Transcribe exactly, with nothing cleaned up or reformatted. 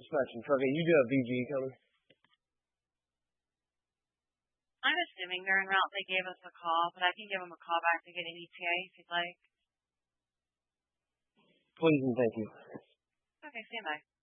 dispatching truck. You do have V G coming? I'm assuming they're en route. They gave us a call, but I can give them a call back to get an E T A if you'd like. Please and thank you. Okay, stand by.